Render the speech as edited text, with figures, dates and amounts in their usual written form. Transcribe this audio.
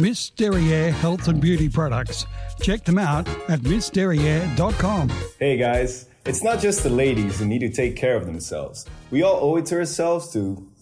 Miss Derriere Health and Beauty Products. Check them out at missderriere.com. Hey guys, it's not just the ladies who need to take care of themselves. We all owe it to ourselves to